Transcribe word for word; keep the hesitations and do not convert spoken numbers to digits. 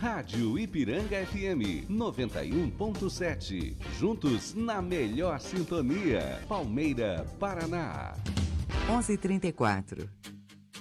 Rádio Ipiranga F M noventa e um ponto sete. Juntos na melhor sintonia. Palmeira, Paraná. onze e trinta e quatro.